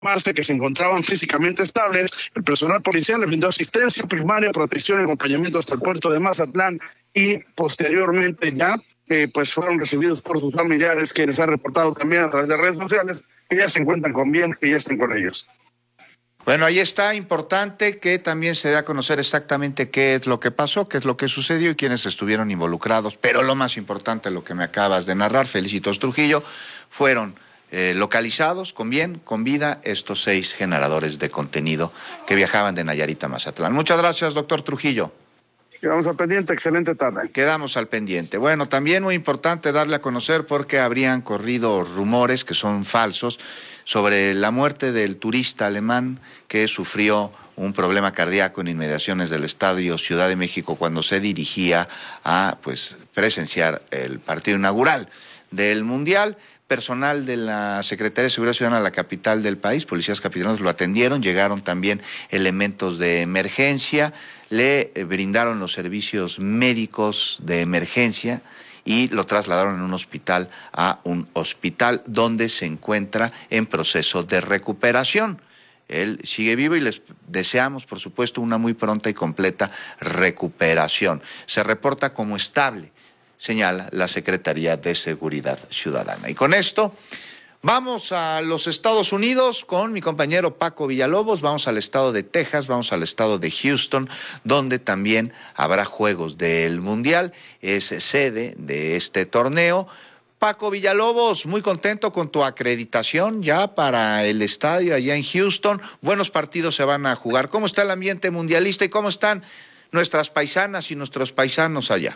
informarse que se encontraban físicamente estables. El personal policial les brindó asistencia primaria, protección y acompañamiento hasta el puerto de Mazatlán y posteriormente ya pues fueron recibidos por sus familiares, que les han reportado también a través de redes sociales que ya se encuentran con bien, que ya estén con ellos. Bueno, ahí está, importante que también se dé a conocer exactamente qué es lo que pasó, qué es lo que sucedió y quiénes estuvieron involucrados, pero lo más importante, lo que me acabas de narrar, Felicitos Trujillo, fueron localizados con bien, con vida, estos 6 generadores de contenido que viajaban de Nayarit a Mazatlán. Muchas gracias, doctor Trujillo. Quedamos al pendiente, excelente tarde. Quedamos al pendiente. Bueno, también muy importante darle a conocer porque habrían corrido rumores que son falsos sobre la muerte del turista alemán que sufrió un problema cardíaco en inmediaciones del Estadio Ciudad de México cuando se dirigía a presenciar el partido inaugural del Mundial. Personal de la Secretaría de Seguridad Ciudadana de la capital del país, policías capitalinos, lo atendieron, llegaron también elementos de emergencia, le brindaron los servicios médicos de emergencia y lo trasladaron en un hospital a un hospital donde se encuentra en proceso de recuperación. Él sigue vivo y les deseamos, por supuesto, una muy pronta y completa recuperación. Se reporta como estable, señala la Secretaría de Seguridad Ciudadana. Y con esto vamos a los Estados Unidos con mi compañero Paco Villalobos, vamos al estado de Texas, vamos al estado de Houston, donde también habrá juegos del Mundial, es sede de este torneo. Paco Villalobos, muy contento con tu acreditación ya para el estadio allá en Houston. Buenos partidos se van a jugar. ¿Cómo está el ambiente mundialista y cómo están nuestras paisanas y nuestros paisanos allá?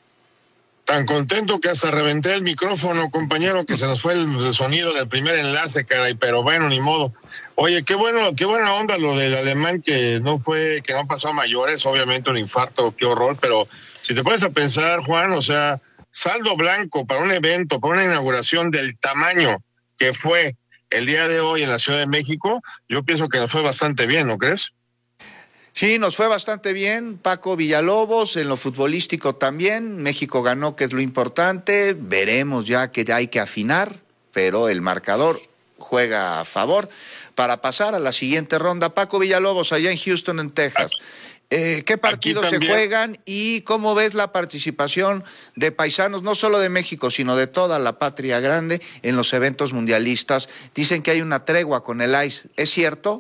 Tan contento que hasta reventé el micrófono, compañero, que se nos fue el sonido del primer enlace, caray, pero bueno, ni modo. Oye, qué buena onda lo del alemán que no pasó a mayores, obviamente un infarto, qué horror, pero si te pones a pensar, Juan, o sea, saldo blanco para un evento, para una inauguración del tamaño que fue el día de hoy en la Ciudad de México, yo pienso que nos fue bastante bien, ¿no crees? Sí, nos fue bastante bien, Paco Villalobos, en lo futbolístico también, México ganó, que es lo importante, veremos ya que hay que afinar, pero el marcador juega a favor para pasar a la siguiente ronda. Paco Villalobos, allá en Houston, en Texas, ¿qué partidos se juegan y cómo ves la participación de paisanos, no solo de México, sino de toda la patria grande en los eventos mundialistas? Dicen que hay una tregua con el ICE, ¿es cierto?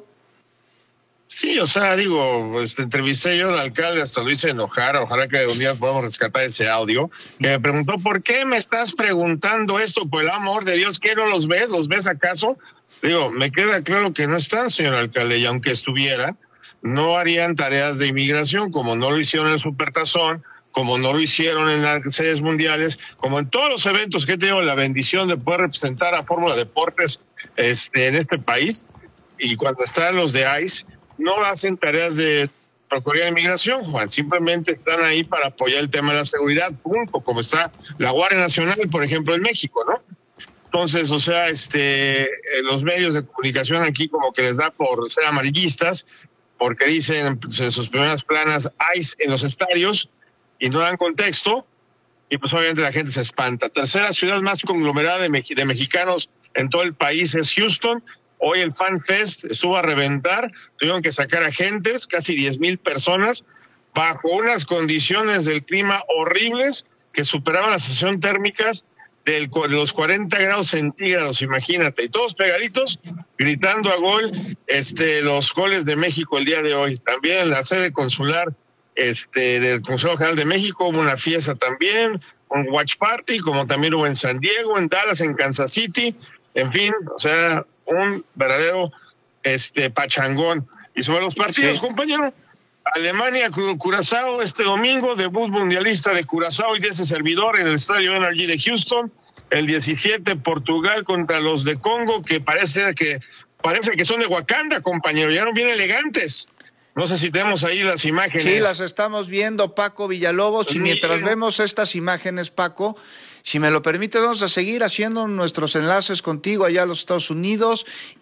Sí, o sea, digo, entrevisté yo al alcalde, hasta lo hice enojar, ojalá que un día podamos rescatar ese audio, que me preguntó, ¿por qué me estás preguntando esto? Por el amor de Dios, ¿qué no los ves? ¿Los ves acaso? Digo, me queda claro que no están, señor alcalde, y aunque estuvieran, no harían tareas de inmigración, como no lo hicieron en el Supertazón, como no lo hicieron en las series mundiales, como en todos los eventos que he tenido la bendición de poder representar a Fórmula Deportes en este país, y cuando están los de ICE, no hacen tareas de Procuraduría de Inmigración, Juan, simplemente están ahí para apoyar el tema de la seguridad, punto, como está la Guardia Nacional, por ejemplo, en México, ¿no? Entonces, o sea, los medios de comunicación aquí como que les da por ser amarillistas, porque dicen en sus primeras planas ICE en los estadios y no dan contexto, y pues obviamente la gente se espanta. Tercera ciudad más conglomerada de mexicanos en todo el país es Houston. Hoy el Fan Fest estuvo a reventar, tuvieron que sacar agentes, casi 10,000 personas, bajo unas condiciones del clima horribles que superaban las sensaciones térmicas de los 40 grados centígrados, imagínate, y todos pegaditos, gritando a gol los goles de México el día de hoy. También en la sede consular del Consejo General de México hubo una fiesta también, un watch party, como también hubo en San Diego, en Dallas, en Kansas City, en fin, o sea, un verdadero pachangón. Y sobre los partidos, sí, compañero, Alemania, Curazao, este domingo, debut mundialista de Curazao y de ese servidor en el Estadio Energy de Houston. El 17, Portugal contra los de Congo, que parece que son de Wakanda, compañero, ya no bien elegantes. No sé si tenemos ahí las imágenes. Sí, las estamos viendo, Paco Villalobos, y mientras vemos estas imágenes, Paco, Si me lo permite, vamos a seguir haciendo nuestros enlaces contigo allá a los Estados Unidos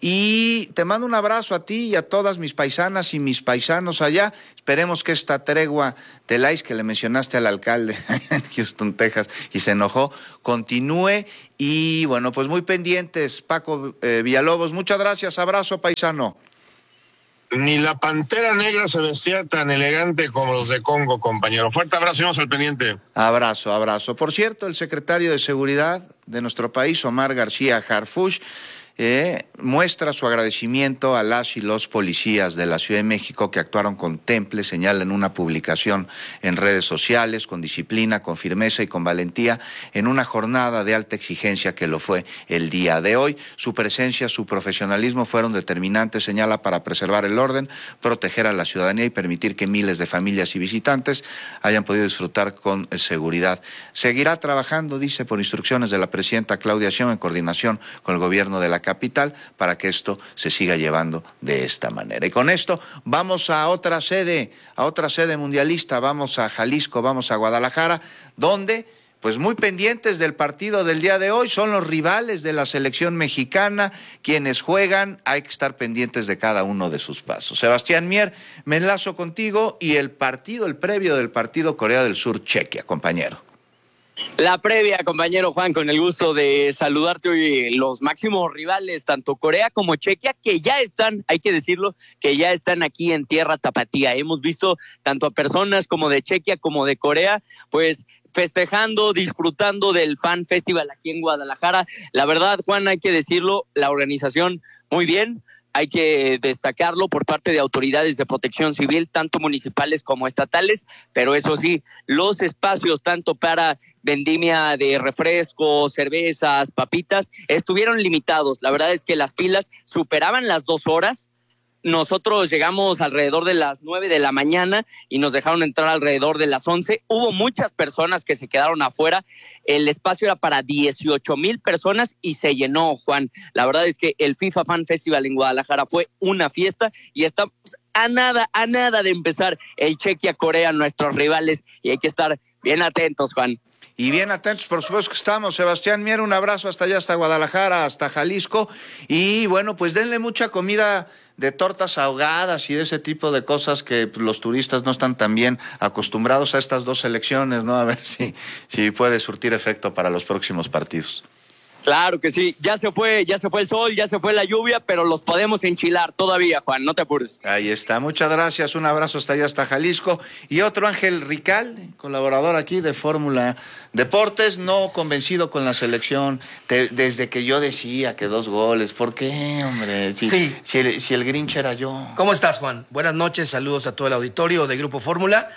y te mando un abrazo a ti y a todas mis paisanas y mis paisanos allá. Esperemos que esta tregua del ICE que le mencionaste al alcalde en Houston, Texas, y se enojó, continúe. Y bueno, pues muy pendientes, Paco Villalobos. Muchas gracias, abrazo, paisano. Ni la Pantera Negra se vestía tan elegante como los de Congo, compañero. Fuerte abrazo y vamos al pendiente. Abrazo, abrazo. Por cierto, el secretario de Seguridad de nuestro país, Omar García Harfuch, muestra su agradecimiento a las y los policías de la Ciudad de México que actuaron con temple, señala en una publicación en redes sociales, con disciplina, con firmeza y con valentía, en una jornada de alta exigencia que lo fue el día de hoy. Su presencia, su profesionalismo fueron determinantes, señala, para preservar el orden, proteger a la ciudadanía y permitir que miles de familias y visitantes hayan podido disfrutar con seguridad. Seguirá trabajando, dice, por instrucciones de la presidenta Claudia Sheinbaum en coordinación con el gobierno de la capital para que esto se siga llevando de esta manera. Y con esto vamos a otra sede mundialista, vamos a Jalisco, vamos a Guadalajara, donde pues muy pendientes del partido del día de hoy, son los rivales de la selección mexicana, quienes juegan, hay que estar pendientes de cada uno de sus pasos. Sebastián Mier, me enlazo contigo y el previo del partido Corea del Sur-Chequia, compañero. La previa, compañero Juan, con el gusto de saludarte hoy. Los máximos rivales, tanto Corea como Chequia, que ya están, hay que decirlo, que ya están aquí en tierra tapatía. Hemos visto tanto a personas como de Chequia como de Corea, pues festejando, disfrutando del Fan Festival aquí en Guadalajara. La verdad, Juan, hay que decirlo, la organización muy bien. Hay que destacarlo por parte de autoridades de protección civil, tanto municipales como estatales, pero eso sí, los espacios tanto para vendimia de refrescos, cervezas, papitas, estuvieron limitados. La verdad es que las filas superaban las 2 horas. Nosotros llegamos alrededor de las 9 de la mañana y nos dejaron entrar alrededor de las 11. Hubo muchas personas que se quedaron afuera. El espacio era para 18,000 personas y se llenó, Juan. La verdad es que el FIFA Fan Festival en Guadalajara fue una fiesta y estamos a nada de empezar el Chequia-Corea, nuestros rivales, y hay que estar bien atentos, Juan. Y bien atentos, por supuesto que estamos. Sebastián Mier, un abrazo hasta allá, hasta Guadalajara, hasta Jalisco. Y bueno, pues denle mucha comida de tortas ahogadas y de ese tipo de cosas que los turistas no están tan bien acostumbrados a estas dos selecciones, ¿no? A ver si puede surtir efecto para los próximos partidos. Claro que sí, ya se fue el sol, ya se fue la lluvia, pero los podemos enchilar todavía, Juan, no te apures. Ahí está, muchas gracias, un abrazo hasta allá, hasta Jalisco. Y otro Ángel Rical, colaborador aquí de Fórmula Deportes, no convencido con la selección, desde que yo decía que 2 goles, ¿por qué, hombre? Si el Grinch era yo. ¿Cómo estás, Juan? Buenas noches, saludos a todo el auditorio de Grupo Fórmula.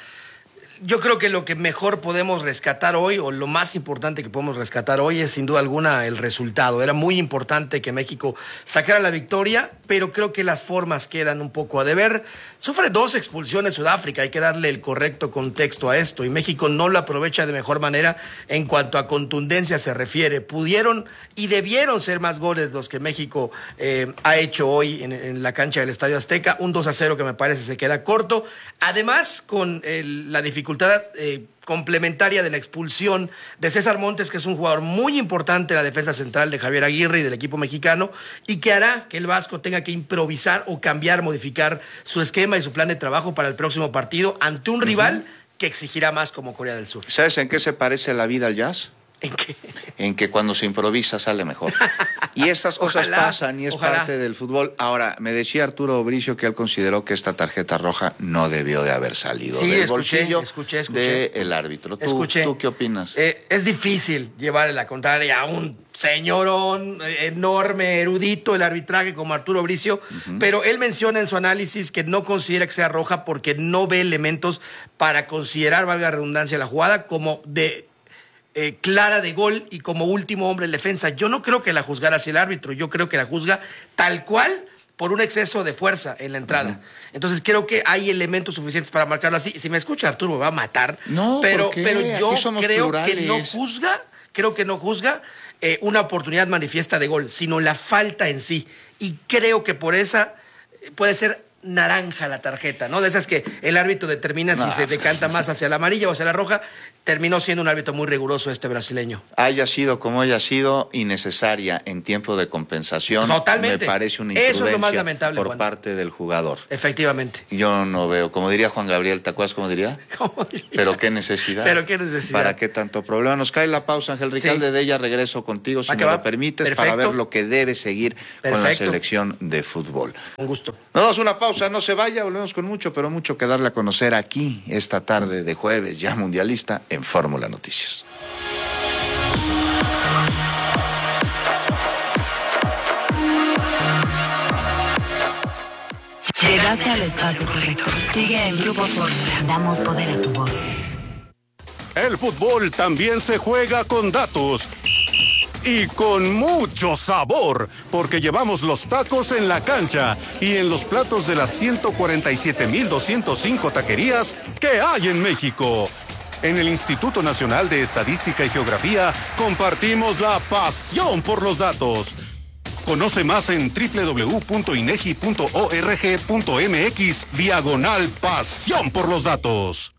Yo creo que lo que mejor podemos rescatar hoy, o lo más importante que podemos rescatar hoy, es sin duda alguna el resultado. Era muy importante que México sacara la victoria, pero creo que las formas quedan un poco a deber. Sufre 2 expulsiones Sudáfrica, hay que darle el correcto contexto a esto, y México no lo aprovecha de mejor manera en cuanto a contundencia se refiere. Pudieron y debieron ser más goles los que México ha hecho hoy en la cancha del Estadio Azteca, un 2-0 que me parece se queda corto. Además, con la dificultad complementaria de la expulsión de César Montes, que es un jugador muy importante en la defensa central de Javier Aguirre y del equipo mexicano, y que hará que el Vasco tenga que improvisar o cambiar, modificar su esquema y su plan de trabajo para el próximo partido ante un rival que exigirá más como Corea del Sur. ¿Sabes en qué se parece la vida al jazz? ¿En qué? En que cuando se improvisa sale mejor. Y estas cosas pasan y es parte del fútbol. Ahora, me decía Arturo Bricio que él consideró que esta tarjeta roja no debió de haber salido del bolsillo del árbitro. ¿Tú qué opinas? Es difícil llevarle la contraria a un señorón enorme, erudito el arbitraje como Arturo Bricio, pero él menciona en su análisis que no considera que sea roja porque no ve elementos para considerar, valga la redundancia, la jugada como de clara de gol y como último hombre en defensa. Yo no creo que la juzgara así el árbitro, yo creo que la juzga tal cual por un exceso de fuerza en la entrada. Entonces creo que hay elementos suficientes para marcarlo así. Si me escucha Arturo me va a matar, no, pero yo creo plurales. que no juzga una oportunidad manifiesta de gol, sino la falta en sí. Y creo que por esa puede ser naranja la tarjeta, ¿no? De esas que el árbitro determina si se decanta más hacia la amarilla o hacia la roja. Terminó siendo un árbitro muy riguroso este brasileño. Haya sido como haya sido, innecesaria en tiempo de compensación. Totalmente. Me parece una imprudencia eso es lo más lamentable, por Juan. parte del jugador. Efectivamente. Yo no veo, como diría Juan Gabriel, ¿te acuerdas cómo diría? ¿Cómo diría? Pero qué necesidad. Pero qué necesidad. ¿Para qué tanto problema? Nos cae la pausa, Ángel Ricalde, Sí. De ella regreso contigo, si me va? lo permites, Perfecto. para ver lo que debe seguir con la Perfecto. selección de fútbol. Un gusto. Nos damos una pausa, no se vaya, volvemos con mucho, pero mucho que darle a conocer aquí, esta tarde de jueves, ya mundialista, en Fórmula Noticias. Llegaste al espacio correcto. Sigue en Grupo Fórmula. Damos poder a tu voz. El fútbol también se juega con datos. Y con mucho sabor, porque llevamos los tacos en la cancha y en los platos de las 147,205 taquerías que hay en México. En el Instituto Nacional de Estadística y Geografía compartimos la pasión por los datos. Conoce más en www.inegi.org.mx/pasión por los datos.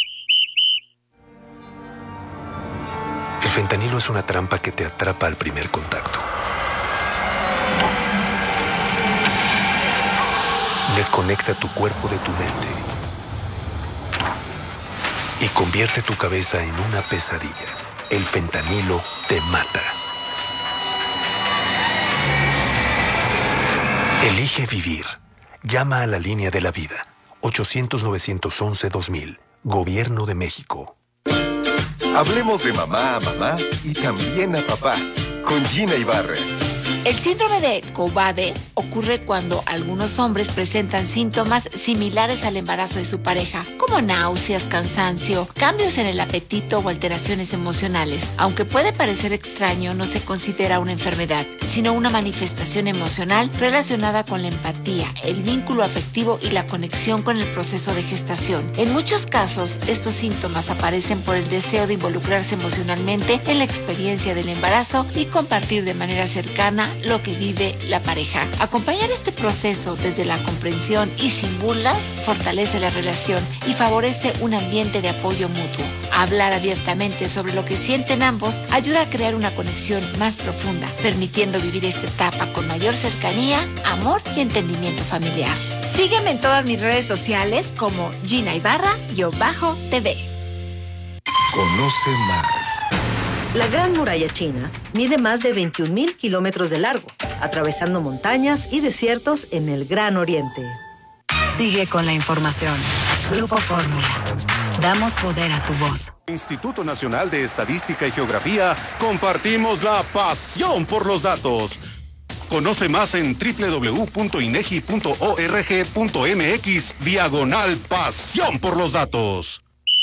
El fentanilo es una trampa que te atrapa al primer contacto. Desconecta tu cuerpo de tu mente y convierte tu cabeza en una pesadilla. El fentanilo te mata. Elige vivir. Llama a la línea de la vida. 800-911-2000. Gobierno de México. Hablemos de mamá a mamá y también a papá, con Gina Ibarra. El síndrome de Combade ocurre cuando algunos hombres presentan síntomas similares al embarazo de su pareja, como náuseas, cansancio, cambios en el apetito o alteraciones emocionales. Aunque puede parecer extraño, no se considera una enfermedad, sino una manifestación emocional relacionada con la empatía, el vínculo afectivo y la conexión con el proceso de gestación. En muchos casos, estos síntomas aparecen por el deseo de involucrarse emocionalmente en la experiencia del embarazo y compartir de manera cercana lo que vive la pareja. Acompañar este proceso desde la comprensión y sin burlas fortalece la relación y favorece un ambiente de apoyo mutuo. Hablar abiertamente sobre lo que sienten ambos ayuda a crear una conexión más profunda, permitiendo vivir esta etapa con mayor cercanía, amor y entendimiento familiar. Sígueme en todas mis redes sociales como Gina Ibarra-TV. Conoce más. La Gran Muralla China mide más de 21,000 kilómetros de largo, atravesando montañas y desiertos en el Gran Oriente. Sigue con la información. Grupo Fórmula. Damos poder a tu voz. Instituto Nacional de Estadística y Geografía compartimos la pasión por los datos. Conoce más en www.inegi.org.mx/pasión por los datos.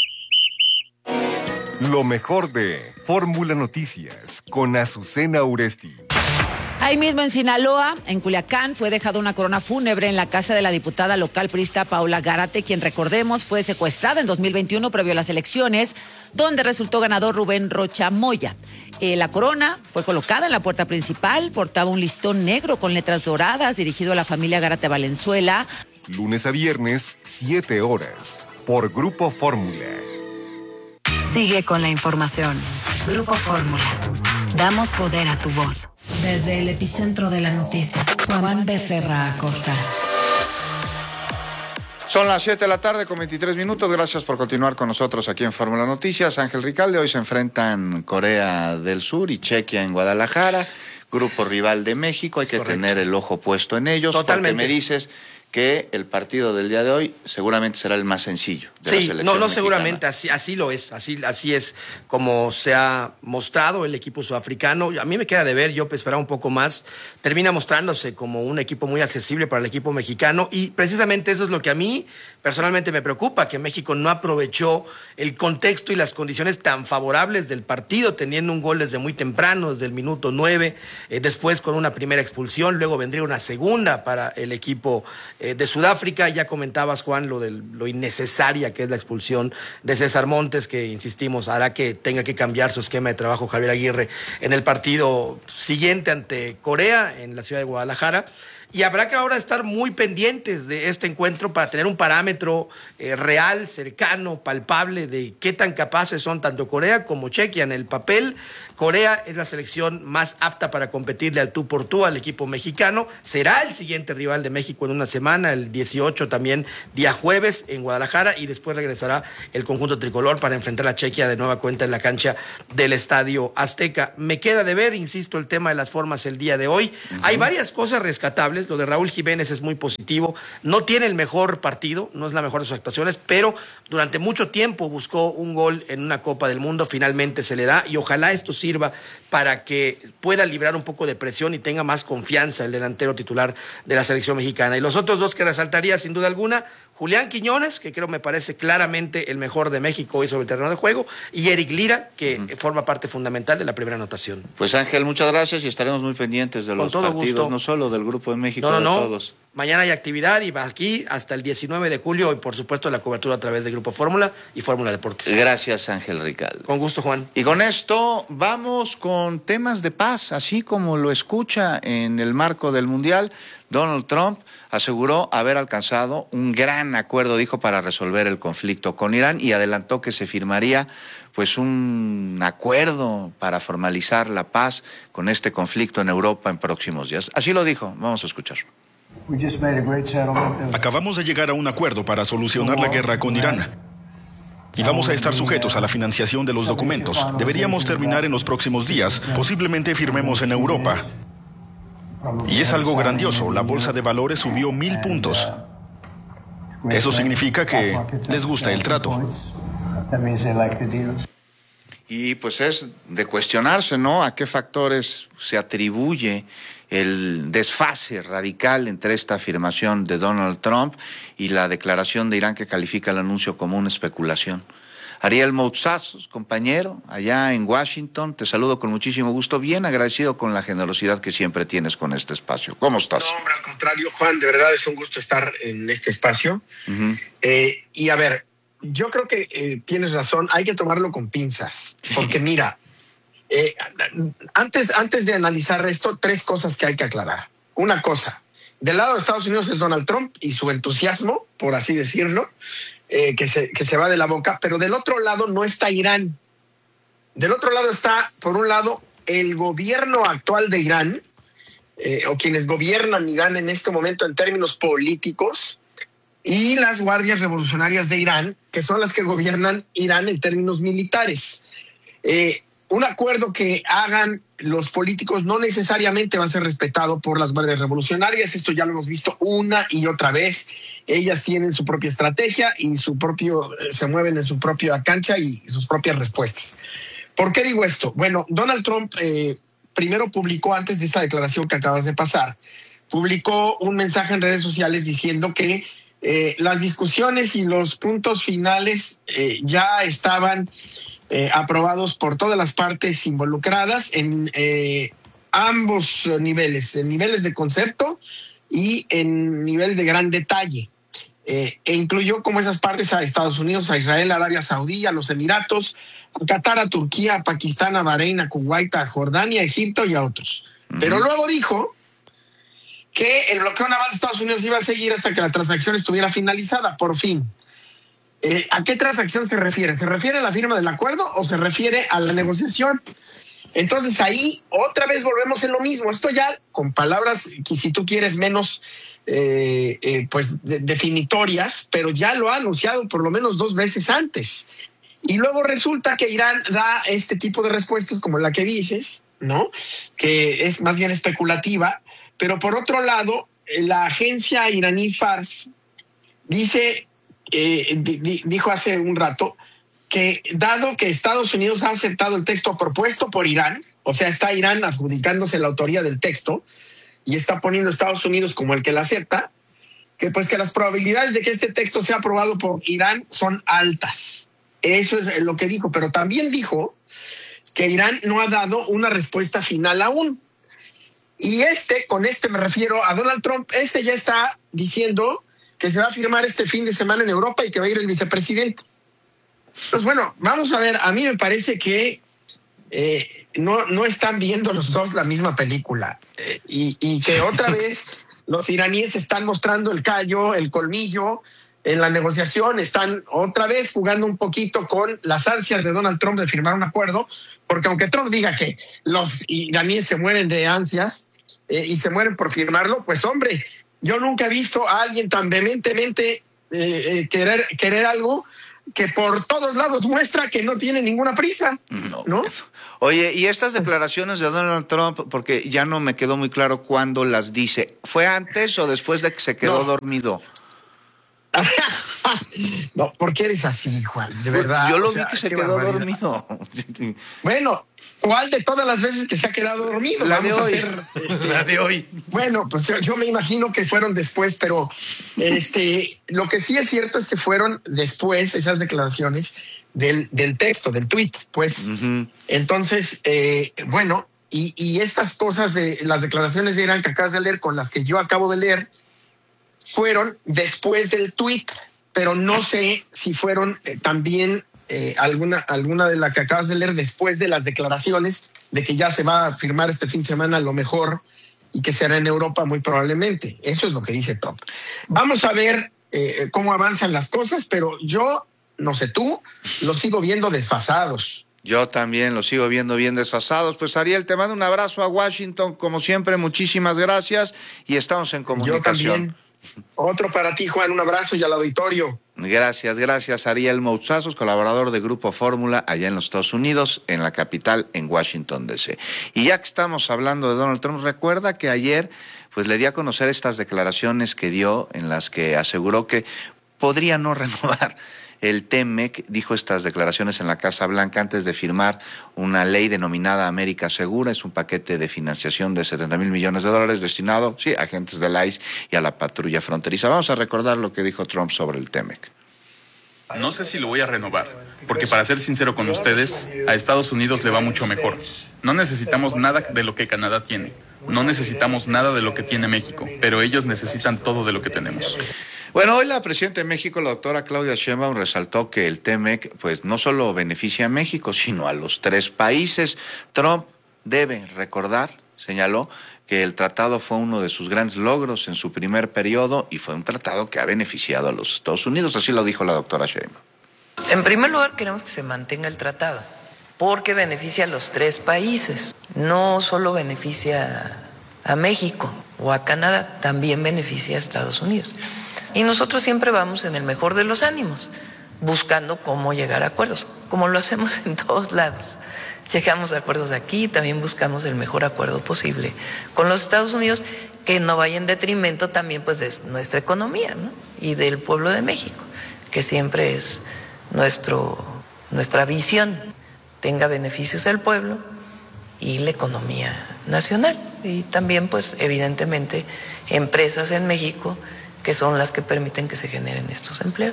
Lo mejor de Fórmula Noticias con Azucena Uresti. Ahí mismo en Sinaloa, en Culiacán, fue dejada una corona fúnebre en la casa de la diputada local priista Paula Gárate, quien, recordemos, fue secuestrada en 2021 previo a las elecciones, donde resultó ganador Rubén Rocha Moya. La corona fue colocada en la puerta principal, portaba un listón negro con letras doradas dirigido a la familia Gárate Valenzuela. Lunes a viernes, 7 horas, por Grupo Fórmula. Sigue con la información. Grupo Fórmula. Damos poder a tu voz. Desde el epicentro de la noticia, Juan Becerra Acosta. Son las 7 de la tarde con 23 minutos. Gracias por continuar con nosotros aquí en Fórmula Noticias. Ángel Ricalde, hoy se enfrentan Corea del Sur y Chequia en Guadalajara, grupo rival de México. Hay que tener el ojo puesto en ellos. Totalmente. Porque me dices que el partido del día de hoy seguramente será el más sencillo de la selección no mexicana. seguramente, así lo es, así es como se ha mostrado el equipo sudafricano. A mí me queda de ver, yo esperaba un poco más. Termina mostrándose como un equipo muy accesible para el equipo mexicano y precisamente eso es lo que a mí personalmente me preocupa, que México no aprovechó el contexto y las condiciones tan favorables del partido, teniendo un gol desde muy temprano, desde el minuto 9, después con una primera expulsión, luego vendría una segunda para el equipo de Sudáfrica. Ya comentabas, Juan, lo innecesaria que es la expulsión de César Montes, que, insistimos, hará que tenga que cambiar su esquema de trabajo Javier Aguirre en el partido siguiente ante Corea, en la ciudad de Guadalajara. y habrá que ahora estar muy pendientes de este encuentro para tener un parámetro real, cercano, palpable de qué tan capaces son tanto Corea como Chequia. En el papel, Corea es la selección más apta para competirle al tú por tú al equipo mexicano. Será el siguiente rival de México en una semana, el 18 también, día jueves en Guadalajara, y después regresará el conjunto tricolor para enfrentar a Chequia de nueva cuenta en la cancha del Estadio Azteca. Me queda de ver, insisto, el tema de las formas el día de hoy. Hay varias cosas rescatables. Lo de Raúl Jiménez es muy positivo. No tiene el mejor partido, no es la mejor de sus actuaciones, pero durante mucho tiempo buscó un gol en una Copa del Mundo. Finalmente se le da, y ojalá esto sirva para que pueda librar un poco de presión y tenga más confianza el delantero titular de la selección mexicana. Y los otros dos que resaltaría, sin duda alguna, Julián Quiñones, que creo me parece claramente el mejor de México hoy sobre el terreno de juego, y Eric Lira, que forma parte fundamental de la primera anotación. Pues Ángel, muchas gracias, y estaremos muy pendientes de los partidos, gusto. No solo del Grupo de México, de todos. Mañana hay actividad y va aquí hasta el 19 de julio y por supuesto la cobertura a través de Grupo Fórmula y Fórmula Deportes. Gracias, Ángel Ricaldo. Con gusto, Juan. Y con esto vamos con temas de paz, así como lo escucha en el marco del Mundial. Donald Trump aseguró haber alcanzado un gran acuerdo, dijo, para resolver el conflicto con Irán, y adelantó que se firmaría pues un acuerdo para formalizar la paz con este conflicto en Europa en próximos días. Así lo dijo, vamos a escuchar. Acabamos de llegar a un acuerdo para solucionar la guerra con Irán. Y vamos a estar sujetos a la financiación de los documentos. Deberíamos terminar en los próximos días. Posiblemente firmemos en Europa. Y es algo grandioso. La bolsa de valores subió 1000 puntos. Eso significa que les gusta el trato. Y pues es de cuestionarse, ¿no? ¿A qué factores se atribuye el desfase radical entre esta afirmación de Donald Trump y la declaración de Irán, que califica el anuncio como una especulación? Ariel Mouzas, compañero, allá en Washington, te saludo con muchísimo gusto, bien agradecido con la generosidad que siempre tienes con este espacio. ¿Cómo estás? No, hombre, al contrario, Juan, de verdad es un gusto estar en este espacio. Y a ver, yo creo que tienes razón, hay que tomarlo con pinzas, porque mira, antes de analizar esto, 3 cosas que hay que aclarar. Una cosa, del lado de Estados Unidos es Donald Trump y su entusiasmo, por así decirlo, que se va de la boca, pero del otro lado no está Irán. Del otro lado está, por un lado, el gobierno actual de Irán, o quienes gobiernan Irán en este momento en términos políticos, y las guardias revolucionarias de Irán, que son las que gobiernan Irán en términos militares. Un acuerdo que hagan los políticos no necesariamente va a ser respetado por las guardias revolucionarias. Esto ya lo hemos visto una y otra vez. Ellas tienen su propia estrategia y se mueven en su propia cancha y sus propias respuestas. ¿Por qué digo esto? Bueno, Donald Trump primero publicó, antes de esta declaración que acabas de pasar, publicó un mensaje en redes sociales diciendo que las discusiones y los puntos finales ya estaban aprobados por todas las partes involucradas en ambos niveles, en niveles de concepto y en nivel de gran detalle. E incluyó como esas partes a Estados Unidos, a Israel, a Arabia Saudí, a los Emiratos, a Qatar, a Turquía, a Pakistán, a Bahrein, a Kuwait, a Jordania, a Egipto y a otros. Pero luego dijo que el bloqueo naval de Estados Unidos iba a seguir hasta que la transacción estuviera finalizada, por fin. ¿A qué transacción se refiere? ¿Se refiere a la firma del acuerdo o se refiere a la negociación? Entonces ahí otra vez volvemos en lo mismo. Esto ya con palabras que, si tú quieres, menos definitorias, pero ya lo ha anunciado por lo menos 2 veces antes. Y luego resulta que Irán da este tipo de respuestas como la que dices, ¿no? Que es más bien especulativa. Pero por otro lado, la agencia iraní Fars dijo hace un rato que, dado que Estados Unidos ha aceptado el texto propuesto por Irán, o sea, está Irán adjudicándose la autoría del texto y está poniendo a Estados Unidos como el que la acepta, que pues que las probabilidades de que este texto sea aprobado por Irán son altas. Eso es lo que dijo, pero también dijo que Irán no ha dado una respuesta final aún. Y con este me refiero a Donald Trump, ya está diciendo que se va a firmar este fin de semana en Europa y que va a ir el vicepresidente. Pues bueno, vamos a ver, a mí me parece que no están viendo los dos la misma película y que otra vez los iraníes están mostrando el callo, el colmillo en la negociación, están otra vez jugando un poquito con las ansias de Donald Trump de firmar un acuerdo, porque aunque Trump diga que los iraníes se mueren de ansias y se mueren por firmarlo, pues hombre, yo nunca he visto a alguien tan vehementemente querer algo que por todos lados muestra que no tiene ninguna prisa, ¿no? Oye, y estas declaraciones de Donald Trump, porque ya no me quedó muy claro cuándo las dice, ¿fue antes o después de que se quedó dormido? No, ¿por qué eres así, Juan? De verdad. Yo lo vi que se quedó dormido. Bueno, ¿cuál de todas las veces que se ha quedado dormido? La de hoy. La de hoy. Bueno, pues yo me imagino que fueron después, pero lo que sí es cierto es que fueron después esas declaraciones del texto, del tweet, pues. Uh-huh. Entonces, bueno, y estas cosas de las declaraciones de Irán que acabas de leer, con las que yo acabo de leer, fueron después del tweet, pero no sé si fueron también alguna de las que acabas de leer después de las declaraciones de que ya se va a firmar este fin de semana a lo mejor y que será en Europa muy probablemente. Eso es lo que dice Trump. Vamos a ver cómo avanzan las cosas, pero yo, no sé tú, los sigo viendo desfasados. Yo también los sigo viendo bien desfasados. Pues Ariel, te mando un abrazo a Washington, como siempre, muchísimas gracias y estamos en comunicación. Yo también. Otro para ti, Juan, un abrazo y al auditorio. Gracias, Ariel Mouzazos, colaborador de Grupo Fórmula allá en los Estados Unidos, en la capital, en Washington, D.C. Y ya que estamos hablando de Donald Trump, recuerda que ayer pues le di a conocer estas declaraciones que dio en las que aseguró que podría no renovar el TEMEC. Dijo estas declaraciones en la Casa Blanca antes de firmar una ley denominada América Segura. Es un paquete de financiación de $70 mil millones destinado, sí, a agentes del ICE y a la patrulla fronteriza. Vamos a recordar lo que dijo Trump sobre el TEMEC. No sé si lo voy a renovar, porque para ser sincero con ustedes, a Estados Unidos le va mucho mejor. No necesitamos nada de lo que Canadá tiene. No necesitamos nada de lo que tiene México, pero ellos necesitan todo de lo que tenemos. Bueno, hoy la presidenta de México, la doctora Claudia Sheinbaum, resaltó que el TEMEC pues no solo beneficia a México, sino a los 3 países. Trump debe recordar, señaló, que el tratado fue uno de sus grandes logros en su primer periodo y fue un tratado que ha beneficiado a los Estados Unidos. Así lo dijo la doctora Sheinbaum. En primer lugar, queremos que se mantenga el tratado, porque beneficia a los 3 países. No solo beneficia a México o a Canadá, también beneficia a Estados Unidos. Y nosotros siempre vamos en el mejor de los ánimos, buscando cómo llegar a acuerdos, como lo hacemos en todos lados. Llegamos a acuerdos aquí, también buscamos el mejor acuerdo posible con los Estados Unidos, que no vaya en detrimento también pues de nuestra economía, ¿no? Y del pueblo de México, que siempre es nuestra visión, tenga beneficios al pueblo y la economía nacional. Y también pues evidentemente empresas en México que son las que permiten que se generen estos empleos.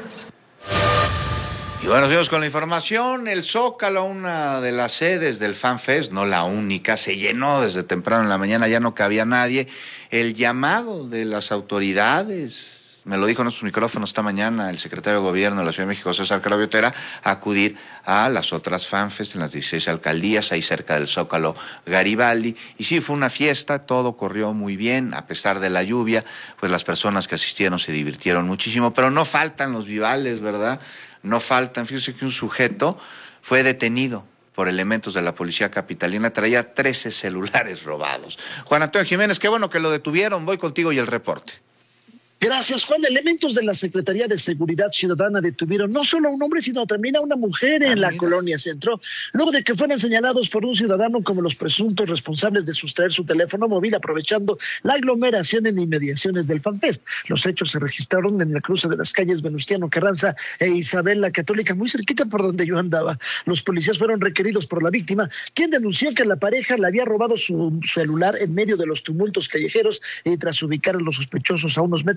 Y bueno, seguimos con la información. El Zócalo, una de las sedes del FanFest, no la única, se llenó desde temprano en la mañana, ya no cabía nadie. El llamado de las autoridades, me lo dijo en nuestros micrófonos esta mañana el secretario de Gobierno de la Ciudad de México, César Carabiotera, era acudir a las otras FanFest en las 16 alcaldías, ahí cerca del Zócalo Garibaldi. Y sí, fue una fiesta, todo corrió muy bien, a pesar de la lluvia, pues las personas que asistieron se divirtieron muchísimo, pero no faltan los vivales, ¿verdad? No faltan. Fíjese que un sujeto fue detenido por elementos de la policía capitalina, traía 13 celulares robados. Juan Antonio Jiménez, qué bueno que lo detuvieron, voy contigo y el reporte. Gracias, Juan. Elementos de la Secretaría de Seguridad Ciudadana detuvieron no solo a un hombre, sino también a una mujer en la colonia Centro, luego de que fueran señalados por un ciudadano como los presuntos responsables de sustraer su teléfono móvil aprovechando la aglomeración en inmediaciones del FanFest. Los hechos se registraron en el cruce de las calles Venustiano Carranza e Isabel la Católica, muy cerquita por donde yo andaba. Los policías fueron requeridos por la víctima, quien denunció que la pareja le había robado su celular en medio de los tumultos callejeros y tras ubicar a los sospechosos a unos metros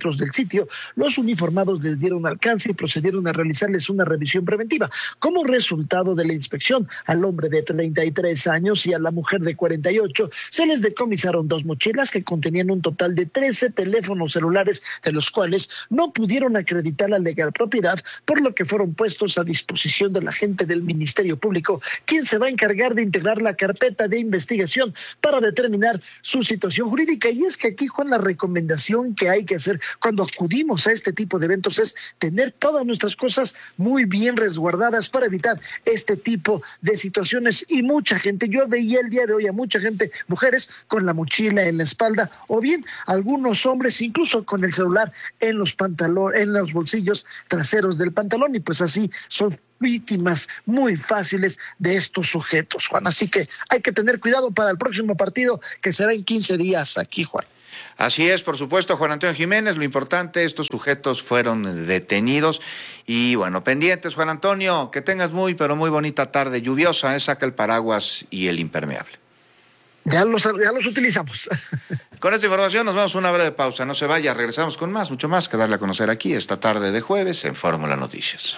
datos del sitio, los uniformados les dieron alcance y procedieron a realizarles una revisión preventiva. Como resultado de la inspección, al hombre de 33 años y a la mujer de 48 se les decomisaron 2 mochilas que contenían un total de 13 teléfonos celulares, de los cuales no pudieron acreditar la legal propiedad, por lo que fueron puestos a disposición del agente del Ministerio Público, quien se va a encargar de integrar la carpeta de investigación para determinar su situación jurídica. Y es que aquí, Juan, la recomendación que hay que hacer cuando acudimos a este tipo de eventos es tener todas nuestras cosas muy bien resguardadas para evitar este tipo de situaciones. Y mucha gente, yo veía el día de hoy a mucha gente, mujeres con la mochila en la espalda, o bien algunos hombres incluso con el celular en los pantalones, en los bolsillos traseros del pantalón, y pues así son víctimas muy fáciles de estos sujetos, Juan. Así que hay que tener cuidado para el próximo partido, que será en 15 días aquí, Juan. Así es, por supuesto, Juan Antonio Jiménez. Lo importante, estos sujetos fueron detenidos. Y bueno, pendientes, Juan Antonio, que tengas muy, pero muy bonita tarde lluviosa. Saca el paraguas y el impermeable. Ya los utilizamos. Con esta información nos vamos a una breve pausa. No se vaya, regresamos con más, mucho más que darle a conocer aquí esta tarde de jueves en Fórmula Noticias.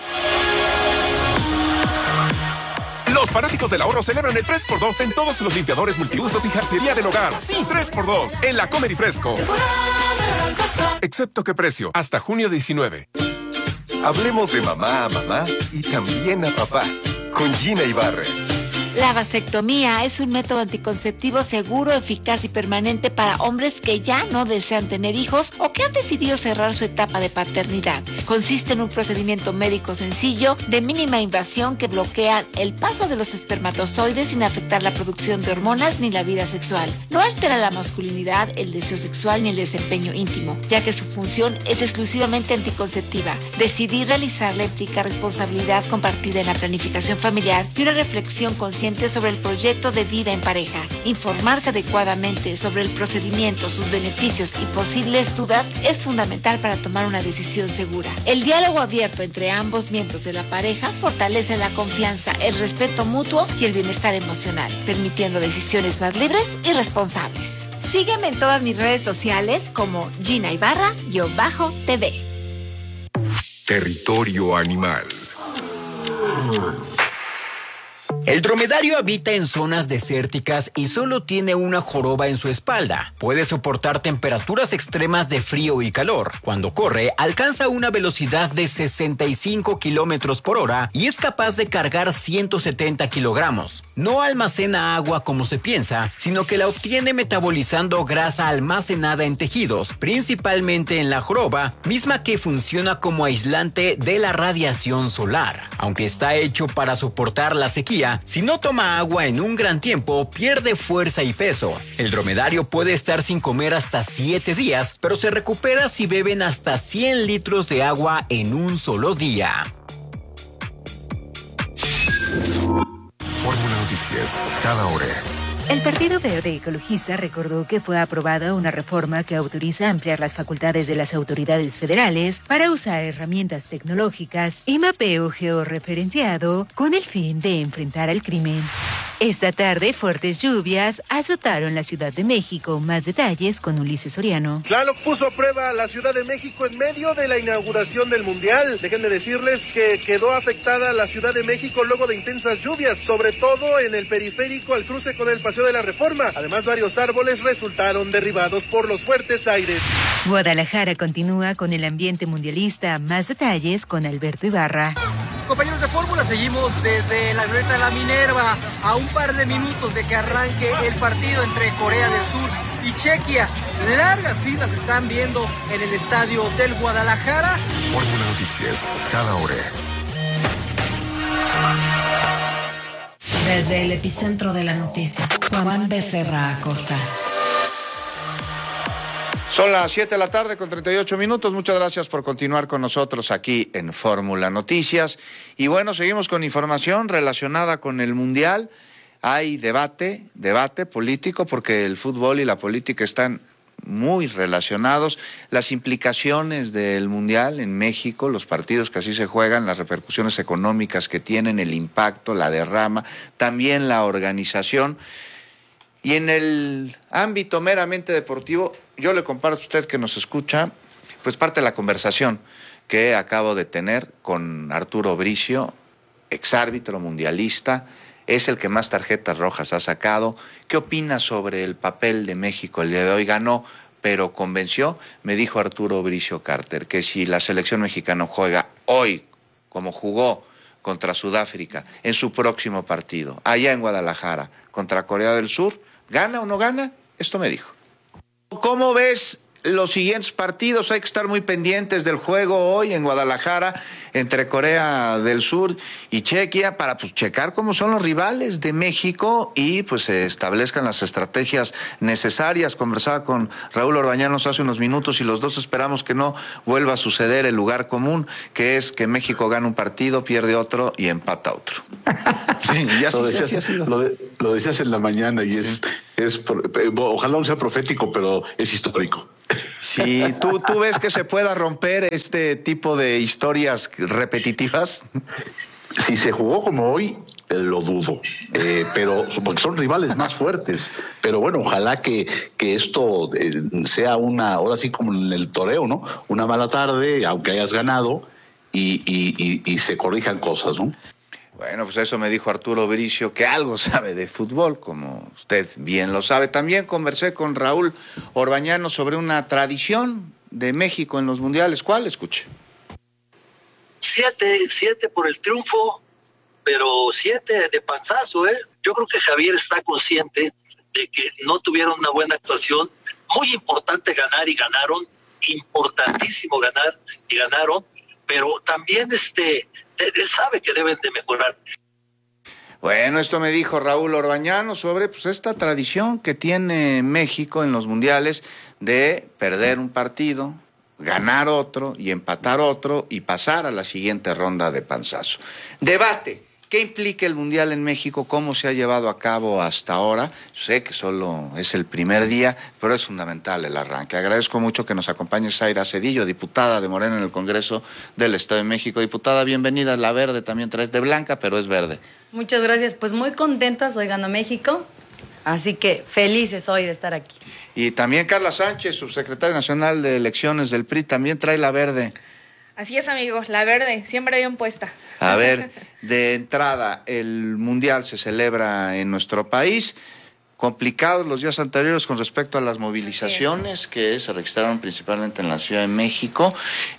Los fanáticos del ahorro celebran el 3x2 en todos los limpiadores multiusos y jarcería del hogar. Sí, 3x2 en la Comer y Fresco. Excepto qué precio, hasta junio 19. Hablemos de mamá a mamá y también a papá, con Gina Ibarra. La vasectomía es un método anticonceptivo seguro, eficaz y permanente para hombres que ya no desean tener hijos o que han decidido cerrar su etapa de paternidad. Consiste en un procedimiento médico sencillo, de mínima invasión, que bloquea el paso de los espermatozoides sin afectar la producción de hormonas ni la vida sexual. No altera la masculinidad, el deseo sexual ni el desempeño íntimo, ya que su función es exclusivamente anticonceptiva. Decidir realizarla implica responsabilidad compartida en la planificación familiar y una reflexión consciente sobre el proyecto de vida en pareja. Informarse adecuadamente sobre el procedimiento, sus beneficios y posibles dudas es fundamental para tomar una decisión segura. El diálogo abierto entre ambos miembros de la pareja fortalece la confianza, el respeto mutuo y el bienestar emocional, permitiendo decisiones más libres y responsables. Sígueme en todas mis redes sociales como Gina Ibarra-TV. Territorio Animal. El dromedario habita en zonas desérticas y solo tiene una joroba en su espalda. Puede soportar temperaturas extremas de frío y calor. Cuando corre, alcanza una velocidad de 65 kilómetros por hora y es capaz de cargar 170 kilogramos. No almacena agua como se piensa, sino que la obtiene metabolizando grasa almacenada en tejidos, principalmente en la joroba, misma que funciona como aislante de la radiación solar. Aunque está hecho para soportar la sequía, si no toma agua en un gran tiempo, pierde fuerza y peso. El dromedario puede estar sin comer hasta 7 días, pero se recupera si beben hasta 100 litros de agua en un solo día. Fórmula Noticias, cada hora. El Partido Verde Ecologista recordó que fue aprobada una reforma que autoriza ampliar las facultades de las autoridades federales para usar herramientas tecnológicas y mapeo georreferenciado con el fin de enfrentar al crimen. Esta tarde, fuertes lluvias azotaron la Ciudad de México. Más detalles con Ulises Soriano. Tlaloc puso a prueba a la Ciudad de México en medio de la inauguración del Mundial. Déjenme decirles que quedó afectada la Ciudad de México luego de intensas lluvias, sobre todo en el periférico al cruce con el Paseo de la Reforma. Además, varios árboles resultaron derribados por los fuertes aires. Guadalajara continúa con el ambiente mundialista. Más detalles con Alberto Ibarra. Compañeros de Fórmula, seguimos desde la glorieta de la Minerva a un par de minutos de que arranque el partido entre Corea del Sur y Chequia. Largas filas están viendo en el estadio del Guadalajara. Fórmula Noticias, cada hora. Desde el epicentro de la noticia, Juan Becerra Acosta. Son las 7 de la tarde con 38 minutos. Muchas gracias por continuar con nosotros aquí en Fórmula Noticias. Y bueno, seguimos con información relacionada con el Mundial. Hay debate político porque el fútbol y la política están muy relacionados. Las implicaciones del Mundial en México, los partidos que así se juegan, las repercusiones económicas que tienen, el impacto, la derrama, también la organización. Y en el ámbito meramente deportivo, yo le comparto a usted que nos escucha, pues parte de la conversación que acabo de tener con Arturo Bricio, exárbitro mundialista, es el que más tarjetas rojas ha sacado. ¿Qué opina sobre el papel de México el día de hoy? Ganó, pero convenció. Me dijo Arturo Bricio Carter que si la selección mexicana juega hoy como jugó contra Sudáfrica en su próximo partido, allá en Guadalajara, contra Corea del Sur, ¿gana o no gana? Esto me dijo. ¿Cómo ves los siguientes partidos? Hay que estar muy pendientes del juego hoy en Guadalajara entre Corea del Sur y Chequia para pues checar cómo son los rivales de México y pues se establezcan las estrategias necesarias. Conversaba con Raúl Orbañanos hace unos minutos y los dos esperamos que no vuelva a suceder el lugar común, que es que México gana un partido, pierde otro y empata otro. Sí, ya sí ha sido. Lo decías en la mañana y ojalá no sea profético, pero es histórico. Sí, ¿tú ves que se pueda romper este tipo de historias repetitivas? Si se jugó como hoy, lo dudo, pero porque son rivales más fuertes. Pero bueno, ojalá que esto sea ahora sí como en el toreo, ¿no? Una mala tarde, aunque hayas ganado, y se corrijan cosas, ¿no? Bueno, pues eso me dijo Arturo Bricio, que algo sabe de fútbol, como usted bien lo sabe. También conversé con Raúl Orbañanos sobre una tradición de México en los mundiales. ¿Cuál? Escuche. 7 por el triunfo, pero 7 de panzazo, ¿eh? Yo creo que Javier está consciente de que no tuvieron una buena actuación. Muy importante ganar y ganaron, importantísimo ganar y ganaron, pero también él sabe que deben de mejorar. Bueno, esto me dijo Raúl Orbañanos sobre pues esta tradición que tiene México en los mundiales de perder un partido, ganar otro y empatar otro y pasar a la siguiente ronda de panzazo. Debate. ¿Qué implica el Mundial en México? ¿Cómo se ha llevado a cabo hasta ahora? Sé que solo es el primer día, pero es fundamental el arranque. Agradezco mucho que nos acompañe Zaira Cedillo, diputada de Morena en el Congreso del Estado de México. Diputada, bienvenida. La verde también traes de blanca, pero es verde. Muchas gracias. Pues muy contentas, hoy ganó México, así que felices hoy de estar aquí. Y también Carla Sánchez, subsecretaria nacional de elecciones del PRI, también trae la verde. Así es, amigos, la verde, siempre bien puesta. A ver, de entrada, el Mundial se celebra en nuestro país. Complicados los días anteriores con respecto a las movilizaciones que se registraron principalmente en la Ciudad de México.